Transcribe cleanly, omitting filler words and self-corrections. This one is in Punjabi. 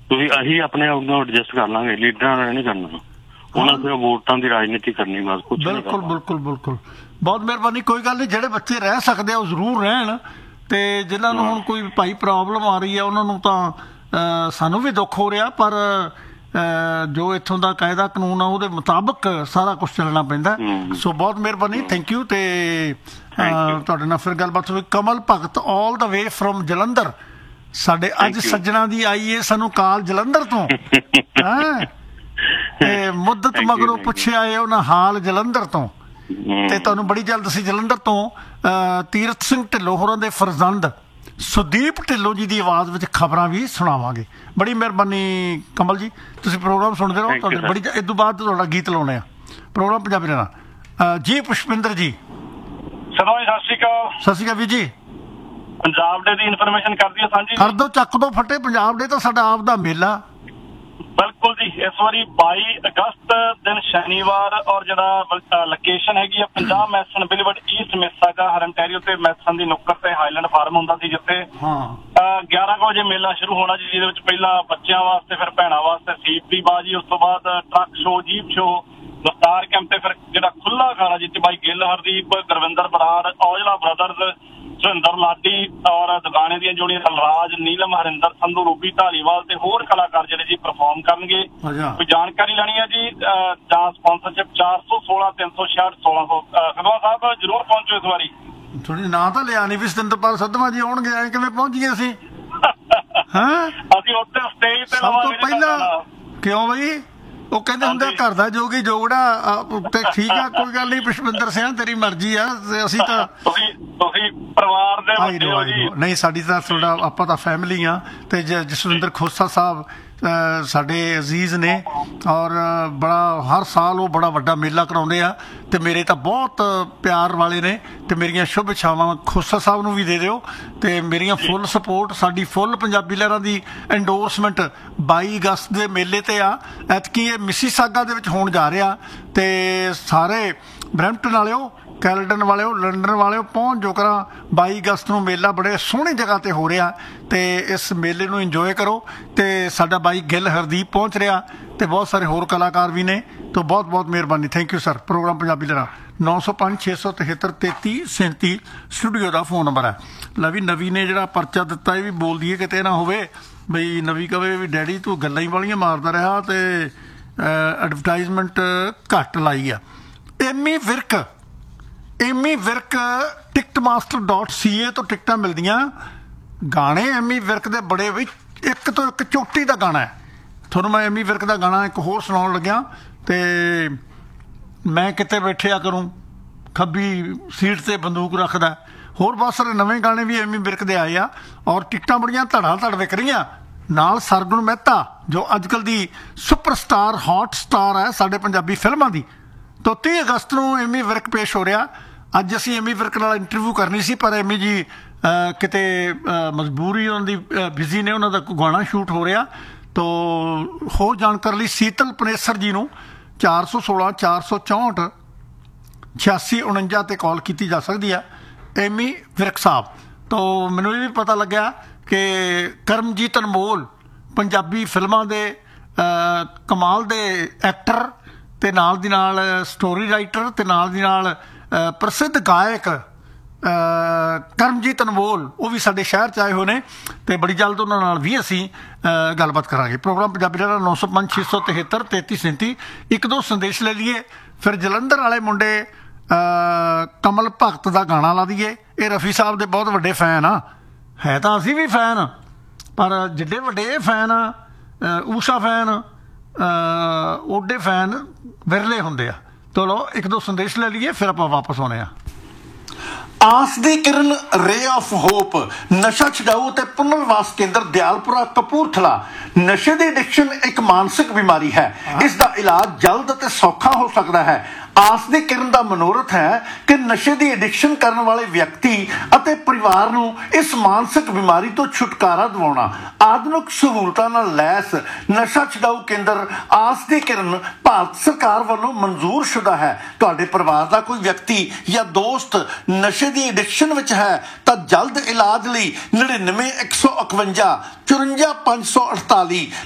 ਤੁਸੀਂ ਅਸੀਂ ਆਪਣੇ ਆਪ ਨੂੰ ਐਡਜਸਟ ਕਰ ਲਾਂਗੇ, ਲੀਡਰਾਂ ਨੇ ਨਹੀਂ ਕਰਨਾ। ਉਹਨਾਂ ਫਿਰ ਵੋਟਾਂ ਦੀ ਰਾਜਨੀਤੀ ਕਰਨੀ ਬਸ, ਕੁਛ ਨਹੀਂ। ਬਿਲਕੁਲ ਬਿਲਕੁਲ ਬਿਲਕੁਲ, ਬਹੁਤ ਮਿਹਰਬਾਨੀ। ਕੋਈ ਗੱਲ ਨਹੀਂ, ਜਿਹੜੇ ਬੱਚੇ ਰਹਿ ਸਕਦੇ ਆ ਉਹ ਜ਼ਰੂਰ ਰਹਿਣ, ਤੇ ਜਿਨ੍ਹਾਂ ਨੂੰ ਹੁਣ ਕੋਈ ਭਾਈ ਪ੍ਰੋਬਲਮ ਆ ਰਹੀ ਹੈ ਉਹਨਾਂ ਨੂੰ ਤਾਂ ਸਾਨੂੰ ਵੀ ਦੁੱਖ ਹੋ ਰਿਹਾ, ਪਰ ਜੋ ਇੱਥੋਂ ਦਾ ਕਾਇਦਾ ਕਾਨੂੰਨ ਆ ਉਹਦੇ ਮੁਤਾਬਕ ਸਾਰਾ ਕੁਛ ਚੱਲਣਾ ਪੈਂਦਾ। ਸੋ ਬਹੁਤ ਮਿਹਰਬਾਨੀ, ਥੈਂਕ ਯੂ। ਤੇ ਤੁਹਾਡੇ ਨਾਲ ਫਿਰ ਗੱਲਬਾਤ ਹੋਈ। ਕਮਲ ਭਗਤ ਆਲ ਦਾ ਵੇ ਫਰੋਮ ਜਲੰਧਰ, ਸਾਡੇ ਅੱਜ ਸੱਜਣਾ ਦੀ ਆਈ ਹੈ ਸਾਨੂੰ ਕਾਲ ਜਲੰਧਰ ਤੋਂ। ਤੇ ਮੁੱਦਤ ਮਗਰੋਂ ਪੁੱਛਿਆ ਹੈ ਉਹਨਾਂ ਹਾਲ ਜਲੰਧਰ ਤੋਂ, ਤੇ ਤੁਹਾਨੂੰ ਬੜੀ ਜਲਦ ਅਸੀਂ ਜਲੰਧਰ ਤੋਂ ਤੀਰਥ ਸਿੰਘ ਢਿੱਲੋਂ ਹੋਰਾਂ ਦੇ ਫਰਜ਼ੰਦ ਸੁਦੀਪ ਢਿੱਲੋਂ ਜੀ ਦੀ ਆਵਾਜ਼ ਵਿੱਚ ਖਬਰਾਂ ਵੀ ਸੁਣਾਵਾਂਗੇ। ਬੜੀ ਮਿਹਰਬਾਨੀ ਕਮਲ ਜੀ, ਤੁਸੀਂ ਪ੍ਰੋਗਰਾਮ ਸੁਣਦੇ ਰਹੋ। ਤੁਹਾਡੇ ਬੜੀ ਇਸ ਤੋਂ ਬਾਅਦ ਤੁਹਾਡਾ ਗੀਤ ਲਾਉਣੇ ਆ ਪ੍ਰੋਗਰਾਮ ਪੰਜਾਬੀ ਨਾਲ। ਜੀ ਪੁਸ਼ਪਿੰਦਰ ਜੀ, ਸਤਿ ਸ਼੍ਰੀ ਅਕਾਲ। ਸਤਿ ਸ਼੍ਰੀ ਅਕਾਲ ਵੀਰ ਜੀ। ਪੰਜਾਬ ਡੇ ਦੀ ਇਨਫੋਰਮੇਸ਼ਨ ਕਰਦੀ ਹੈ ਸਾਂਝੀ ਕਰ ਦੋ, ਚੱਕ ਦੋ ਫੱਟੇ। ਪੰਜਾਬ ਡੇ ਤਾਂ ਸਾਡਾ ਆਪ ਦਾ ਮੇਲਾ। ਬਿਲਕੁਲ ਜੀ, ਇਸ ਵਾਰੀ 22 ਅਗਸਤ ਦਿਨ ਸ਼ਨੀਵਾਰ, ਔਰ ਜਿਹੜਾ ਲੋਕੇਸ਼ਨ ਹੈਗੀ ਆ 50 ਮੈਸਨ ਬਿਲਵਰਡ ਈਸਟ ਮਿਸਾਗਾ ਹਰਨਟੈਰੀਓ ਤੇ ਮੈਸਨ ਦੀ ਨੁੱਕਰ ਤੇ ਹਾਈਲੈਂਡ ਫਾਰਮ ਹੁੰਦਾ ਸੀ, ਜਿੱਥੇ 11 ਵਜੇ ਮੇਲਾ ਸ਼ੁਰੂ ਹੋਣਾ ਜੀ, ਜਿਹਦੇ ਵਿੱਚ ਪਹਿਲਾਂ ਬੱਚਿਆਂ ਵਾਸਤੇ, ਫਿਰ ਭੈਣਾਂ ਵਾਸਤੇ ਸੀਪ ਦੀ ਬਾਜੀ, ਉਸ ਤੋਂ ਬਾਅਦ ਟਰੱਕ ਸ਼ੋ, ਜੀਪ ਸ਼ੋ, ਦਸਤਾਰ ਕੈਂਪ, ਤੇ ਫਿਰ ਜਿਹੜਾ ਖੁੱਲਾ ਖਾਣਾ ਜਿੱਥੇ ਬਾਈ ਗਿੱਲ, ਹਰਦੀਪ, ਗੁਰਵਿੰਦਰ ਬਰਾੜ, ਔਜਲਾ ਬ੍ਰਦਰਜ਼, ਸੁਰਿੰਦਰ ਲਾਡੀ ਔਰ ਦੁਕਾਨੇ ਦੀਆਂ ਜੋੜੀਆਂ ਰਾਜ, ਨੀਲਮ, ਹਰਿੰਦਰ ਸੰਧੂ, ਰੂਬੀ ਢਾਲੀਵਾਲ ਤੇ ਹੋਰ ਕਲਾਕਾਰ ਜਿਹੜੇ ਜੀ ਪਰਫਾਰਮ ਕਰਨਗੇ। ਕੋਈ ਜਾਣਕਾਰੀ ਲੈਣੀ ਹੈ ਜੀ ਜਾਂ ਸਪਾਂਸਰਸ਼ਿਪ 416 366 1600। ਸਦਵਾ ਸਾਹਿਬ ਜ਼ਰੂਰ ਪਹੁੰਚੋ ਇਸ ਵਾਰੀ। ਥੋੜੀ ਨਾਂ ਤਾਂ ਲਿਆ ਨਹੀਂ ਵੀ ਸਤਿੰਦਰਪਾਲ ਸੱਧਵਾਂ ਜੀ ਆਉਣਗੇ, ਐ ਕਿਵੇਂ ਪਹੁੰਚ ਗਏ ਅਸੀਂ? ਅਸੀਂ ਉੱਥੇ ਸਟੇਜ ਤੇ ਸਭ ਤੋਂ ਪਹਿਲਾਂ ਕਿਉਂ ਬਈ ਉਹ ਕਹਿੰਦੇ ਹੁੰਦੇ ਘਰ ਦਾ ਜੋਗੀ ਜੋਗੜਾ, ਤੇ ਠੀਕ ਆ, ਕੋਈ ਗੱਲ ਨਹੀਂ ਪੁਸ਼ਪਿੰਦਰ ਸਿੰਘ ਤੇਰੀ ਮਰਜ਼ੀ ਆ। ਅਸੀਂ ਤਾਂ ਤੁਸੀਂ ਪਰਿਵਾਰ ਦੇ ਵੱਡੇ ਹੋ ਜੀ। ਨਹੀਂ, ਸਾਡੀ ਤਾਂ ਤੁਹਾਡਾ ਆਪਾਂ ਤਾਂ ਫੈਮਿਲੀ ਆ। ਤੇ ਜਸਵਿੰਦਰ ਖੋਸਾ ਸਾਹਿਬ ਸਾਡੇ ਅਜ਼ੀਜ਼ ਨੇ, ਔਰ ਬੜਾ ਹਰ ਸਾਲ ਉਹ ਬੜਾ ਵੱਡਾ ਮੇਲਾ ਕਰਾਉਂਦੇ ਆ, ਤੇ ਮੇਰੇ ਤਾਂ ਬਹੁਤ ਪਿਆਰ ਵਾਲੇ ਨੇ, ਤੇ ਮੇਰੀਆਂ ਸ਼ੁਭ ਇੱਛਾਵਾਂ ਖੋਸਾ ਸਾਹਿਬ ਨੂੰ ਵੀ ਦੇ ਦਿਓ, ਤੇ ਮੇਰੀਆਂ ਫੁੱਲ ਸਪੋਰਟ, ਸਾਡੀ ਫੁੱਲ ਪੰਜਾਬੀ ਲਹਿਰਾਂ ਦੀ ਐਂਡੋਰਸਮੈਂਟ 22 ਅਗਸਤ ਦੇ ਮੇਲੇ ਤੇ ਆ। ਐਤਕੀ ਇਹ ਮਿਸੀਸਾਗਾ ਦੇ ਵਿੱਚ ਹੋਣ ਜਾ ਰਿਹਾ, ਤੇ ਸਾਰੇ ਬਰੈਂਪਟਨ ਵਾਲਿਓ, ਕੈਲਡਨ ਵਾਲਿਓ, ਲੰਡਨ ਵਾਲਿਓ ਪਹੁੰਚ ਜੋ ਕਰਾਂ। 22 ਅਗਸਤ ਨੂੰ ਮੇਲਾ ਬੜੇ ਸੋਹਣੀ ਜਗ੍ਹਾ 'ਤੇ ਹੋ ਰਿਹਾ, ਤੇ ਇਸ ਮੇਲੇ ਨੂੰ ਇੰਜੋਏ ਕਰੋ। ਤੇ ਸਾਡਾ ਬਾਈ ਗਿੱਲ ਹਰਦੀਪ ਪਹੁੰਚ ਰਿਹਾ, ਤੇ ਬਹੁਤ ਸਾਰੇ ਹੋਰ ਕਲਾਕਾਰ ਵੀ ਨੇ। ਤਾਂ ਬਹੁਤ ਬਹੁਤ ਮਿਹਰਬਾਨੀ, thank you sir. Programme Punjabi ਲਹਿਰਾਂ 905 673 3337 ਸਟੂਡੀਓ ਦਾ ਫੋਨ ਨੰਬਰ ਹੈ। ਲਵੀ ਨਵੀ ਨੇ ਜਿਹੜਾ ਪਰਚਾ ਦਿੱਤਾ, ਇਹ ਵੀ ਬੋਲ ਦਈਏ ਕਿਤੇ ਨਾ ਹੋਵੇ ਬਈ ਨਵੀ ਕਵੇ ਵੀ ਡੈਡੀ ਤੂੰ ਗੱਲਾਂ ਹੀ ਵਾਲੀਆਂ ਮਾਰਦਾ ਰਿਹਾ, ਤੇ ਐਡਵਰਟਾਈਜ਼ਮੈਂਟ ਘੱਟ ਲਾਈ ਆ। ਐਮੀ ਵਿਰਕ ticketmaster.ca ਤੋਂ ਟਿਕਟਾਂ ਮਿਲਦੀਆਂ। ਗਾਣੇ ਐਮੀ ਵਿਰਕ ਦੇ ਬੜੇ ਵੀ ਇੱਕ ਤੋਂ ਇੱਕ ਚੋਟੀ ਦਾ ਗਾਣਾ ਹੈ। ਤੁਹਾਨੂੰ ਮੈਂ ਐਮੀ ਵਿਰਕ ਦਾ ਗਾਣਾ ਇੱਕ ਹੋਰ ਸੁਣਾਉਣ ਲੱਗਿਆ, ਤੇ ਮੈਂ ਕਿਤੇ ਬੈਠਿਆ ਕਰੂੰ ਖੱਬੀ ਸੀਟ 'ਤੇ ਬੰਦੂਕ ਰੱਖਦਾ। ਹੋਰ ਬਹੁਤ ਸਾਰੇ ਨਵੇਂ ਗਾਣੇ ਵੀ ਐਮੀ ਵਿਰਕ ਦੇ ਆਏ ਆ, ਔਰ ਟਿਕਟਾਂ ਬੜੀਆਂ ਧੜਾ ਧੜ ਵਿਕ ਰਹੀਆਂ। ਨਾਲ ਸਰਗੁਣ ਮਹਿਤਾ ਜੋ ਅੱਜ ਕੱਲ੍ਹ ਦੀ ਸੁਪਰਸਟਾਰ ਹੌਟ ਸਟਾਰ ਹੈ ਸਾਡੇ ਪੰਜਾਬੀ ਫਿਲਮਾਂ ਦੀ। ਤਾਂ 30 ਅਗਸਤ ਨੂੰ ਐਮੀ ਵਿਰਕ ਪੇਸ਼ ਹੋ ਰਿਹਾ। ਅੱਜ ਅਸੀਂ ਐਮੀ ਵਿਰਕ ਨਾਲ ਇੰਟਰਵਿਊ ਕਰਨੀ ਸੀ, ਪਰ ਐਮੀ ਜੀ ਕਿਤੇ ਮਜਬੂਰੀ ਉਹਨਾਂ ਦੀ ਬਿਜ਼ੀ ਨੇ, ਉਹਨਾਂ ਦਾ ਗਾਣਾ ਸ਼ੂਟ ਹੋ ਰਿਹਾ। ਤਾਂ ਹੋਰ ਜਾਣਕਾਰੀ ਲਈ ਸੀਤਲ ਪਨੇਸਰ ਜੀ ਨੂੰ 416 464 8649 'ਤੇ ਕਾਲ ਕੀਤੀ ਜਾ ਸਕਦੀ ਆ। ਐਮੀ ਵਿਰਕ ਸਾਹਿਬ ਤਾਂ ਮੈਨੂੰ ਇਹ ਵੀ ਪਤਾ ਲੱਗਿਆ ਕਿ ਕਰਮਜੀਤ ਅਨਮੋਲ ਪੰਜਾਬੀ ਫਿਲਮਾਂ ਦੇ ਕਮਾਲ ਦੇ ਐਕਟਰ, ਤੇ ਨਾਲ ਦੀ ਨਾਲ ਸਟੋਰੀ ਰਾਈਟਰ, ਤੇ ਨਾਲ ਦੀ ਨਾਲ ਪ੍ਰਸਿੱਧ ਗਾਇਕ ਕਰਮਜੀਤ ਅਨਮੋਲ, ਉਹ ਵੀ ਸਾਡੇ ਸ਼ਹਿਰ 'ਚ ਆਏ ਹੋਏ ਨੇ, ਤੇ ਬੜੀ ਜਲਦ ਉਹਨਾਂ ਨਾਲ ਵੀ ਅਸੀਂ ਗੱਲਬਾਤ ਕਰਾਂਗੇ। ਪ੍ਰੋਗਰਾਮ ਪੰਜਾਬੀ ਲਹਿਰਾਂ 905 673 3337। ਇੱਕ ਦੋ ਸੰਦੇਸ਼ ਲੈ ਲਈਏ, ਫਿਰ ਜਲੰਧਰ ਵਾਲੇ ਮੁੰਡੇ ਕਮਲ ਭਗਤ ਦਾ ਗਾਣਾ ਲਾ ਦਈਏ। ਇਹ ਰਫੀ ਸਾਹਿਬ ਦੇ ਬਹੁਤ ਵੱਡੇ ਫੈਨ ਆ, ਹੈ ਤਾਂ ਅਸੀਂ ਵੀ ਫੈਨ, ਪਰ ਜਿੱਡੇ ਵੱਡੇ ਇਹ ਫੈਨ ਆ, ਊਸ਼ਾ ਫੈਨ, ਓਡੇ ਫੈਨ ਵਿਰਲੇ ਹੁੰਦੇ ਆ। ਚਲੋ ਇੱਕ ਦੋ ਸੰਦੇਸ਼ ਲੈ ਲਈਏ, ਫਿਰ ਆਪਾਂ ਵਾਪਸ ਆਉਣੇ ਆ। ਆਸ ਦੀ ਕਿਰਨ ਰੇ ਆਫ ਹੋਪ ਨਸ਼ਾ ਛਡਾਊ ਅਤੇ ਪੁਨਰਵਾਸ ਕੇਂਦਰ ਦਿਆਲਪੁਰਾ ਕਪੂਰਥਲਾ। ਨਸ਼ੇ ਦੀ ਐਡਿਕਸ਼ਨ ਇੱਕ ਮਾਨਸਿਕ ਬਿਮਾਰੀ ਹੈ, ਇਸ ਦਾ ਇਲਾਜ ਜਲਦ ਅਤੇ ਸੌਖਾ ਹੋ ਸਕਦਾ ਹੈ। ਆਸ ਦੀ ਕਿਰਨ ਦਾ ਮਨੋਰਥ ਹੈ ਕਿ ਨਸ਼ੇ ਦੀ ਐਡਿਕਸ਼ਨ ਕਰਨ ਵਾਲੇ ਵਿਅਕਤੀ ਅਤੇ ਪਰਿਵਾਰ ਨੂੰ ਇਸ ਮਾਨਸਿਕ ਬਿਮਾਰੀ ਤੋਂ ਛੁਟਕਾਰਾ ਦਿਵਾਉਣਾ। ਆਧੁਨਿਕ ਸਹੂਲਤਾਂ ਨਾਲ ਲੈਸ ਨਸ਼ਾ ਛਡਾਊ ਕੇਂਦਰ ਆਸ ਦੀ ਕਿਰਨ ਭਾਰਤ ਸਰਕਾਰ ਵੱਲੋਂ ਮਨਜ਼ੂਰ ਸ਼ੁਦਾ ਹੈ। ਤੁਹਾਡੇ ਪਰਿਵਾਰ ਦਾ ਕੋਈ ਵਿਅਕਤੀ ਜਾਂ ਦੋਸਤ ਨਸ਼ੇ ਦੀ ਐਡਿਕਸ਼ਨ ਵਿੱਚ ਹੈ ਤਾਂ ਜਲਦ ਇਲਾਜ ਲਈ 99 151 54 548